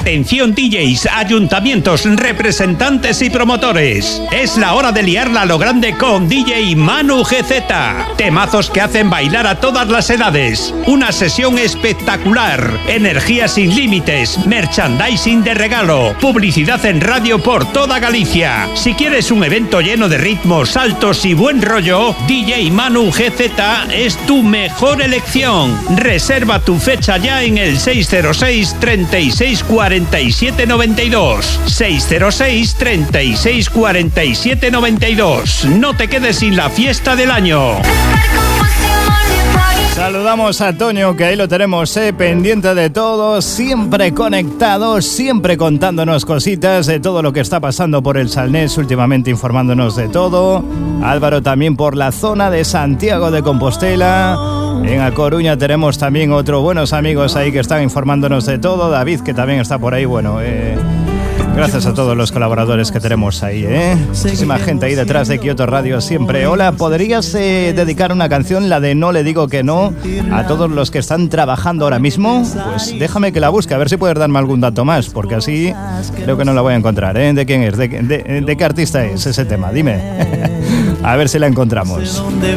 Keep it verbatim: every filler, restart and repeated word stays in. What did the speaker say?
Atención D Js, ayuntamientos, representantes y promotores. Es la hora de liarla a lo grande con D J Manu G Z. Temazos que hacen bailar a todas las edades. Una sesión espectacular. Energía sin límites. Merchandising de regalo. Publicidad en radio por toda Galicia. Si quieres un evento lleno de ritmos, saltos y buen rollo, D J Manu G Z es tu mejor elección. Reserva tu fecha ya en el seis cero seis, treinta y seis, cuarenta y siete, noventa y dos. seis cero seis, treinta y seis, cuarenta y siete, noventa y dos. No te quedes sin la fiesta del año. Saludamos a Toño, que ahí lo tenemos, eh, pendiente de todo, siempre conectado, siempre contándonos cositas de todo lo que está pasando por el Salnés, últimamente informándonos de todo. Álvaro también por la zona de Santiago de Compostela. En A Coruña tenemos también otros buenos amigos ahí que están informándonos de todo. David, que también está por ahí, bueno... Eh, Gracias a todos los colaboradores que tenemos ahí, ¿eh? Muchísima gente ahí detrás de Kyoto Radio siempre. Hola, ¿podrías eh, dedicar una canción, la de No le digo que no, a todos los que están trabajando ahora mismo? Pues déjame que la busque, a ver si puedes darme algún dato más, porque así creo que no la voy a encontrar, ¿eh? ¿De quién es? ¿De, de, de qué artista es ese tema? Dime. A ver si la encontramos.